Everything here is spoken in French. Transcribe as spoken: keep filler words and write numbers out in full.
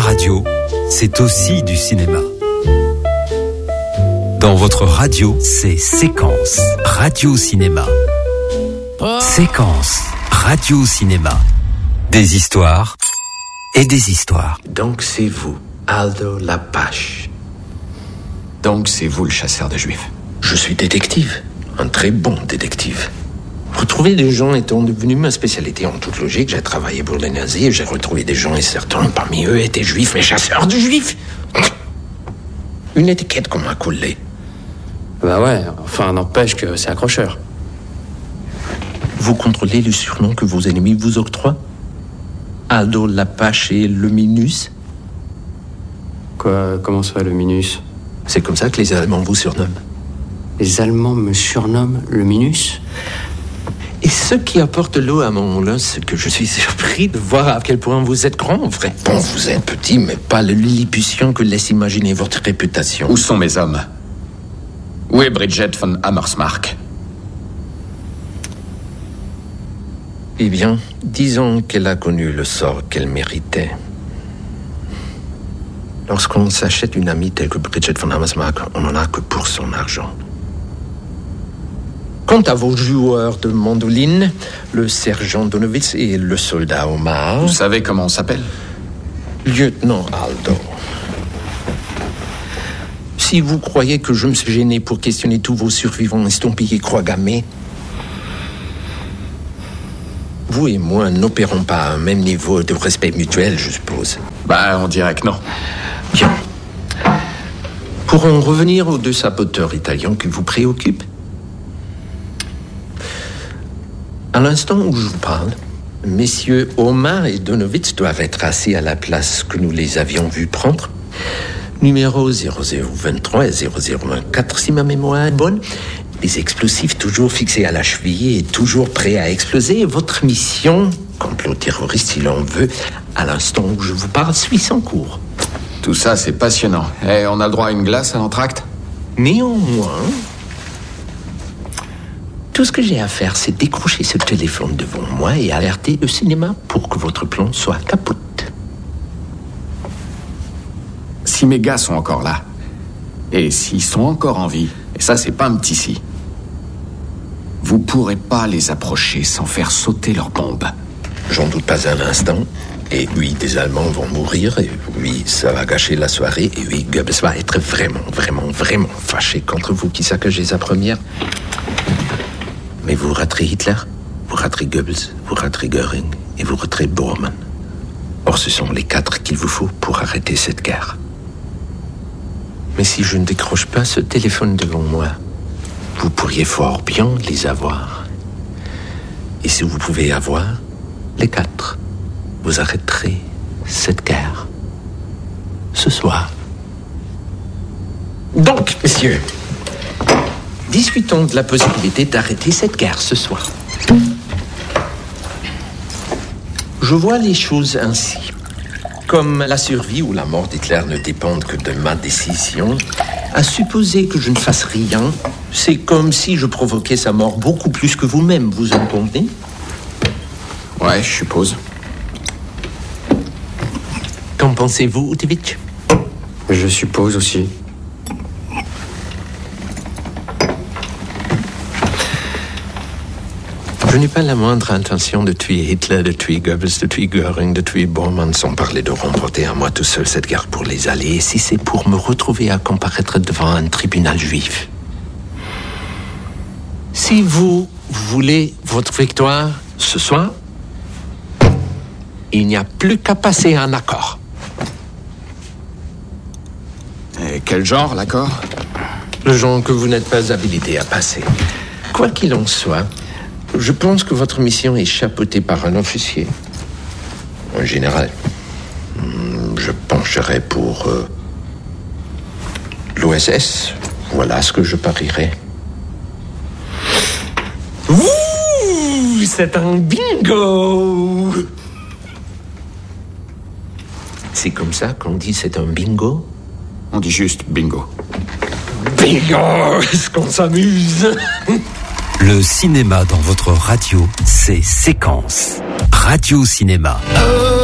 radio, c'est aussi du cinéma. Dans votre radio, c'est Séquence Radio-Cinéma. Séquence Radio-Cinéma. Des histoires et des histoires. Donc c'est vous, Aldo Lapache. Donc c'est vous le chasseur de juifs. Je suis détective, un très bon détective. Retrouver des gens étant devenu ma spécialité en toute logique. J'ai travaillé pour les nazis et j'ai retrouvé des gens et certains parmi eux étaient juifs, mais chasseurs de juifs. Une étiquette qu'on m'a collée. Bah ouais, enfin n'empêche que c'est accrocheur. Vous contrôlez le surnom que vos ennemis vous octroient? Aldo Lapache et le Minus? Quoi, comment ça, le Minus? C'est comme ça que les Allemands vous surnomment. Les Allemands me surnomment le Minus? Et ce qui apporte l'eau à mon lin, c'est que je suis surpris de voir à quel point vous êtes grand, vrai. Bon, vous êtes petit, mais pas le lilliputien que laisse imaginer votre réputation. Où sont mes hommes? Où est Bridget von Hammersmark? Eh bien, disons qu'elle a connu le sort qu'elle méritait. Lorsqu'on s'achète une amie telle que Bridget von Hammersmark, on n'en a que pour son argent. Quant à vos joueurs de mandoline, le sergent Donowitz et le soldat Omar... Vous savez comment on s'appelle? Lieutenant Aldo. Si vous croyez que je me suis gêné pour questionner tous vos survivants estampillés croix gammée, vous et moi n'opérons pas à un même niveau de respect mutuel, je suppose. Bah, on dirait que non. Bien. Pour en revenir aux deux saboteurs italiens qui vous préoccupent, à l'instant où je vous parle, messieurs Omar et Donowitz doivent être assis à la place que nous les avions vus prendre. Numéro zéro zéro vingt-trois et zéro zéro vingt-quatre, si ma mémoire est bonne. Les explosifs toujours fixés à la cheville et toujours prêts à exploser. Et votre mission, complot terroriste si l'on veut, à l'instant où je vous parle, suit son cours. Tout ça, c'est passionnant. Et on a le droit à une glace à l'entracte? Néanmoins, tout ce que j'ai à faire, c'est décrocher ce téléphone devant moi et alerter le cinéma pour que votre plan soit capote. Si mes gars sont encore là, et s'ils sont encore en vie, et ça, c'est pas un petit si, vous pourrez pas les approcher sans faire sauter leurs bombes. J'en doute pas un instant. Et oui, des Allemands vont mourir, et oui, ça va gâcher la soirée, et oui, Goebbels va être vraiment, vraiment, vraiment fâché contre vous qui saccagez sa première. Mais vous raterez Hitler, vous raterez Goebbels, vous raterez Göring, et vous raterez Bormann. Or, ce sont les quatre qu'il vous faut pour arrêter cette guerre. Mais si je ne décroche pas ce téléphone devant moi, vous pourriez fort bien les avoir. Et si vous pouvez avoir les quatre, vous arrêterez cette guerre ce soir. Donc, messieurs, discutons de la possibilité d'arrêter cette guerre ce soir. Je vois les choses ainsi. Comme la survie ou la mort d'Hitler ne dépendent que de ma décision, à supposer que je ne fasse rien, c'est comme si je provoquais sa mort beaucoup plus que vous-même, vous en convenez? Ouais, je suppose. Qu'en pensez-vous, Utivitch? Je suppose aussi. Je n'ai pas la moindre intention de tuer Hitler, de tuer Goebbels, de tuer Göring, de tuer Bormann, sans parler de remporter à moi tout seul cette guerre pour les Alliés, si c'est pour me retrouver à comparaître devant un tribunal juif. Si vous voulez votre victoire ce soir, il n'y a plus qu'à passer un accord. Et quel genre, l'accord? Le genre que vous n'êtes pas habilité à passer. Quoi qu'il en soit, je pense que votre mission est chapeautée par un officier. Un général. Je pencherai pour euh, l'O S S. Voilà ce que je parierais. Ouh, c'est un bingo! C'est comme ça qu'on dit c'est un bingo? On dit juste bingo. Bingo! Est-ce qu'on s'amuse? Le cinéma dans votre radio, c'est Séquence Radio-Cinéma. Oh.